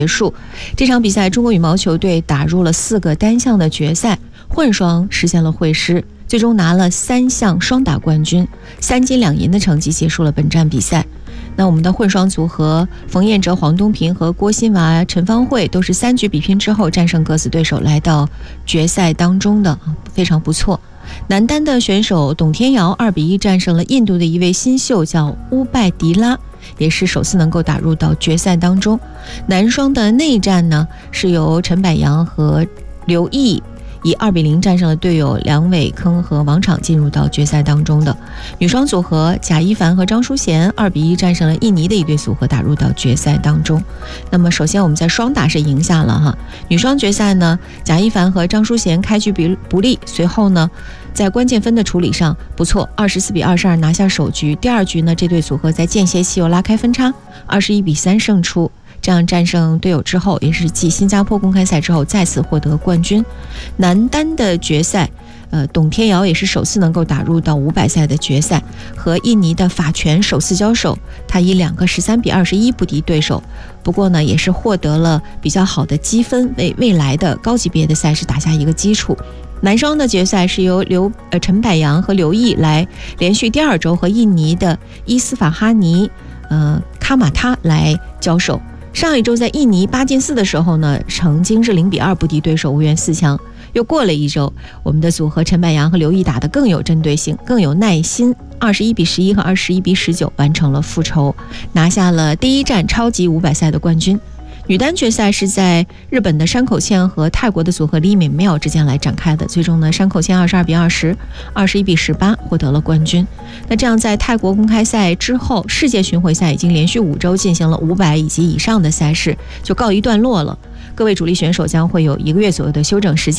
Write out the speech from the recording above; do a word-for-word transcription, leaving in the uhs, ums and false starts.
结束。这场比赛，中国羽毛球队打入了四个单项的决赛，混双实现了会师，最终拿了三项双打冠军，三金两银的成绩结束了本站比赛。那我们的混双组合冯彦哲、黄东萍和郭欣娃、陈芳慧都是三局比拼之后战胜各自对手，来到决赛当中的，非常不错。男单的选手董天瑶二比一战胜了印度的一位新秀，叫乌拜迪拉，也是首次能够打入到决赛当中。男双的内战呢，是由陈百阳和刘毅以二比零战胜了队友梁伟铿和王昶，进入到决赛当中的。女双组合贾一凡和张淑贤二比一战胜了印尼的一对组合，打入到决赛当中。那么首先我们在双打是赢下了哈，女双决赛呢，贾一凡和张淑贤开局不利，随后呢在关键分的处理上不错，二十四比二十二拿下首局。第二局呢，这对组合在间歇期又拉开分差，二十一比三胜出。这样战胜队友之后，也是继新加坡公开赛之后再次获得冠军。男单的决赛，呃，董天瑶也是首次能够打入到五百赛的决赛，和印尼的法权首次交手，他以两个十三比二十一不敌对手。不过呢，也是获得了比较好的积分，为未来的高级别的赛事打下一个基础。男双的决赛是由刘呃陈百阳和刘毅来连续第二周和印尼的伊斯法哈尼呃卡马他来交手。上一周在印尼八进四的时候呢，曾经是零比二不敌对手，无缘四强。又过了一周，我们的组合陈百阳和刘毅打得更有针对性，更有耐心，二十一比十一和二十一比十九完成了复仇，拿下了第一站超级五百赛的冠军。女单决赛是在日本的山口茜和泰国的组合李美妙之间来展开的，最终呢，山口茜二十二比二十、二十一比十八获得了冠军。那这样在泰国公开赛之后，世界巡回赛已经连续五周进行了五百以及以上的赛事，就告一段落了。各位主力选手将会有一个月左右的休整时间。